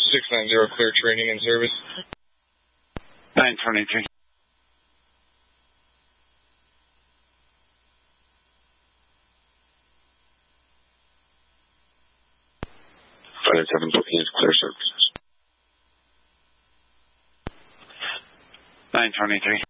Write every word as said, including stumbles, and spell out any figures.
six nine zero, clear training and service. nine twenty-three. five seven fourteen is clear services. nine twenty-three.